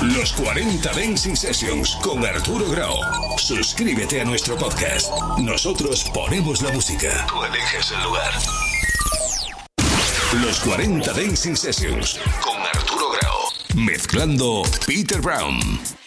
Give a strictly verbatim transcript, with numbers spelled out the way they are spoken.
Los cuarenta Dancing Sessions con Arturo Grau. Suscríbete a nuestro podcast. Nosotros ponemos la música. Tú eliges el lugar. Los cuarenta Dancing Sessions con Arturo Grau. Mezclando Peter Brown.